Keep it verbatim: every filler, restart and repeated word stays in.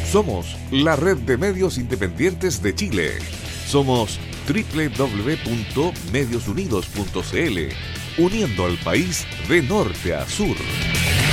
Somos la red de medios independientes de Chile. Somos doble u doble u doble u punto medios unidos punto c l, uniendo al país de norte a sur.